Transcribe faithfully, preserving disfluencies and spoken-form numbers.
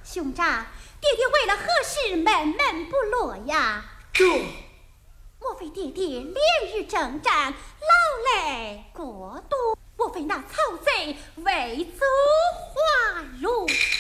兄长，爹爹为了何事闷闷不乐呀？ 这， 莫非爹爹连日征战，劳累过度？莫非那曹贼为走花路？